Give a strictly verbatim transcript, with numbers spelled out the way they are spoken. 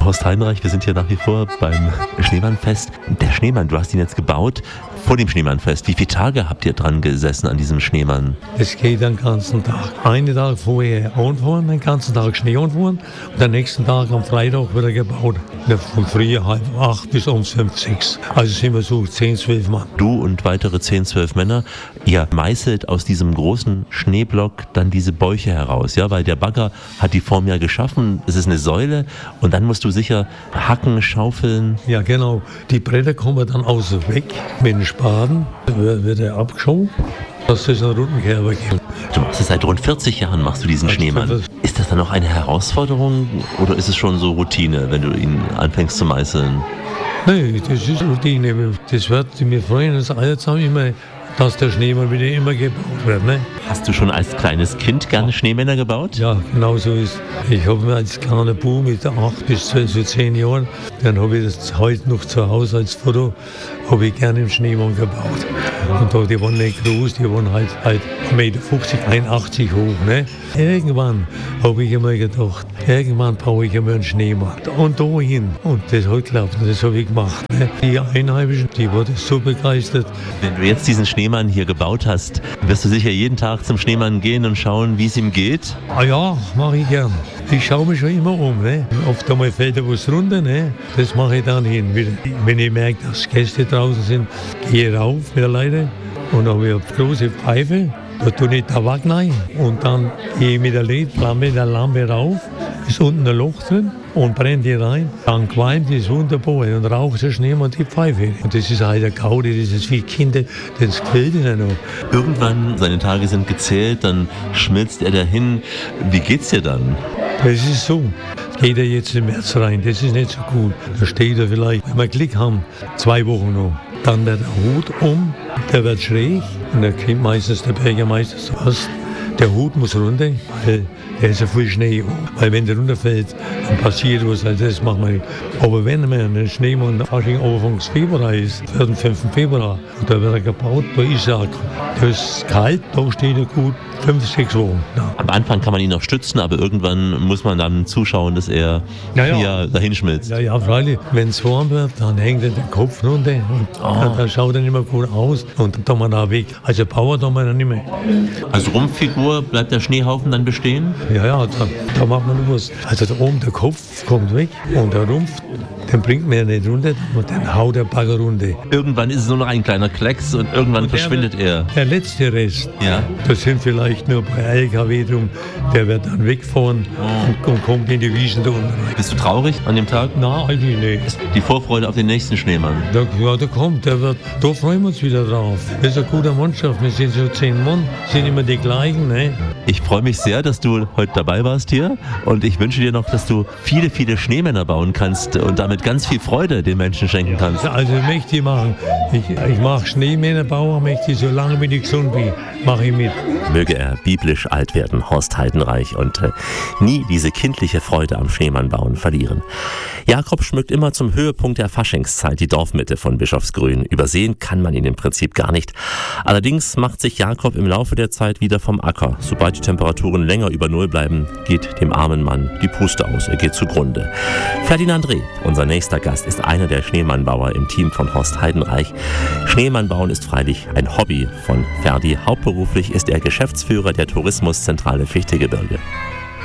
Horst Heidenreich, wir sind hier nach wie vor beim Schneemannfest. Der Schneemann, du hast ihn jetzt gebaut vor dem Schneemannfest. Wie viele Tage habt ihr dran gesessen an diesem Schneemann? Es geht den ganzen Tag. Einen Tag vorher anfahren, den ganzen Tag Schnee anfahren und den nächsten Tag am Freitag wieder gebaut. Von früh halb acht bis um fünf, sechs. Also sind wir so zehn, zwölf Mann. Du und weitere zehn, zwölf Männer, ihr meißelt aus diesem großen Schneeblock dann diese Bäuche heraus, ja, weil der Bagger hat die Form ja geschaffen, es ist eine Säule und dann musst du sicher hacken, schaufeln. Ja genau, die Bretter kommen dann außen weg mit dem Spaten, dann wird er abgeschoben, dass es einen runden Kerber gibt. Du machst es seit rund vierzig Jahren, machst du diesen Schneemann. Ist das dann noch eine Herausforderung oder ist es schon so Routine, wenn du ihn anfängst zu meißeln? Nein, das ist Routine. Das wird, wir freuen uns alle zusammen immer, dass der Schneemann wieder immer gebaut wird. Ne? Hast du schon als kleines Kind gerne Schneemänner gebaut? Ja, genau so ist. Ich habe mir als kleiner Bub mit acht bis zwölf, so zehn Jahren, dann habe ich das heute noch zu Hause als Foto, habe ich gerne im Schneemann gebaut. Und da, die waren nicht groß, die waren halt, halt eins Meter fünfzig, einundachtzig hoch. Ne? Irgendwann habe ich immer gedacht, irgendwann baue ich immer einen Schneemann. Und da hin. Und das hat geklappt, das habe ich gemacht. Ne? Die Einheimischen, die waren so begeistert. Wenn du jetzt diesen Schneemann hier gebaut hast, wirst du sicher jeden Tag zum Schneemann gehen und schauen, wie es ihm geht? Ah ja, mache ich gern. Ich schaue mich schon immer um. Ne? Oft einmal fällt da was runter, ne? Das mache ich dann hin. Wenn ich merke, dass Gäste draußen sind, gehe ich rauf mit der Leiter und dann habe ich eine große Pfeife. Da tue ich Tabak rein und dann gehe ich mit der Lampe, der Lampe rauf, ist unten ein Loch drin und brenne die rein. Dann qualmt es wunderbar und raucht der Schneemann die Pfeife. Und das ist halt der Gaudi, das ist wie Kinder, das gefällt ihnen noch. Irgendwann, seine Tage sind gezählt, dann schmilzt er dahin. Wie geht's dir dann? Das ist so. Geht er jetzt im März rein, das ist nicht so gut. Da steht er vielleicht, wenn wir Glück haben, zwei Wochen noch. Dann wird der Hut um, der wird schräg und da kommt meistens der Bürgermeister so was. Der Hut muss runter, weil der ist ja viel Schnee. Weil wenn der runterfällt, dann passiert was, also das machen wir nicht. Aber wenn man einen Schneemann Fasching Anfang Februar ist, für den fünften Februar, und da wird er gebaut, da ist er, da ist kalt, da steht er gut fünf, sechs Wochen. Ja. Am Anfang kann man ihn noch stützen, aber irgendwann muss man dann zuschauen, dass er ja, ja. hier dahin schmilzt. Ja, ja, freilich. Wenn es warm wird, dann hängt er den Kopf runter und oh. dann, dann schaut er nicht mehr gut aus und dann tun wir da weg. Also Bauer tun wir dann nicht mehr. Als Rumpffigur bleibt der Schneehaufen dann bestehen? Ja, ja, da, da macht man nur was. Also da oben der Kopf kommt weg und der Rumpf, den bringt man ja nicht runter, dann haut der Bagger runter. Irgendwann ist es nur noch ein kleiner Klecks und irgendwann und verschwindet der, er. Der letzte Rest, ja. das sind vielleicht nur bei L K W drum, der wird dann wegfahren oh. und, und kommt in die Wiesen da unten rein. Bist du traurig an dem Tag? Nein, eigentlich nicht. Die Vorfreude auf den nächsten Schneemann? Da, ja, der kommt, der wird, da freuen wir uns wieder drauf. Das ist eine gute Mannschaft, wir sind so zehn Mann, sind immer die gleichen. Ne? Ich freue mich sehr, dass du heute dabei warst hier und ich wünsche dir noch, dass du viele, viele Schneemänner bauen kannst und damit ganz viel Freude den Menschen schenken kannst. Also möchte ich machen. Ich, ich mache Schneemännerbauer, möchte ich, solange ich gesund bin, mache ich mit. Möge er biblisch alt werden, Horst Heidenreich, und äh, nie diese kindliche Freude am Schneemannbauen verlieren. Jakob schmückt immer zum Höhepunkt der Faschingszeit die Dorfmitte von Bischofsgrün. Übersehen kann man ihn im Prinzip gar nicht. Allerdings macht sich Jakob im Laufe der Zeit wieder vom Acker. Sobald die Temperaturen länger über Null bleiben, geht dem armen Mann die Puste aus. Er geht zugrunde. Ferdinand Reh, unser nächster Gast, ist einer der Schneemannbauer im Team von Horst Heidenreich. Schneemannbauen ist freilich ein Hobby von Ferdi. Hauptberuflich ist er Geschäftsführer der Tourismuszentrale Fichtelgebirge.